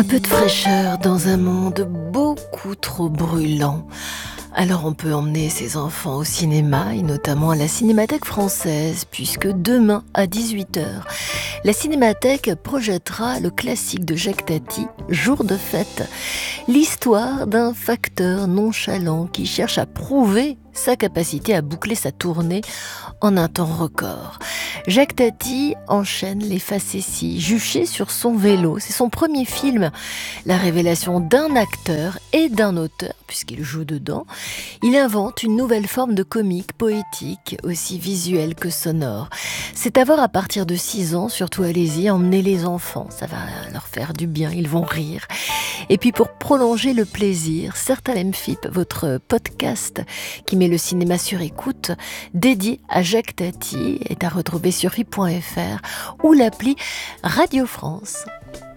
Un peu de fraîcheur dans un monde beaucoup trop brûlant. Alors on peut emmener ses enfants au cinéma et notamment à la Cinémathèque française puisque demain à 18h, la Cinémathèque projettera le classique de Jacques Tati, Jour de fête. L'histoire d'un facteur nonchalant qui cherche à prouver sa capacité à boucler sa tournée en un temps record. Jacques Tati enchaîne les facéties, juché sur son vélo. C'est son premier film, la révélation d'un acteur et d'un auteur, puisqu'il joue dedans. Il invente une nouvelle forme de comique poétique, aussi visuelle que sonore. C'est à voir à partir de 6 ans, surtout allez-y, emmenez les enfants, ça va leur faire du bien, ils vont rire. Et puis pour prolonger le plaisir, Certes Lemfip, votre podcast qui met le cinéma sur écoute, dédié à Jacques Tati, est à retrouver sur FIP.fr ou l'appli Radio France.